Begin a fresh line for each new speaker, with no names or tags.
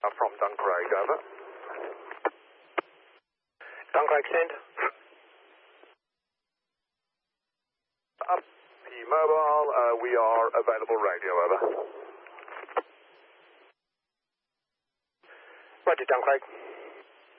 From Duncraig, over.
Duncraig, send.
Up T-Mobile, we are available radio, over.
Roger, Duncraig.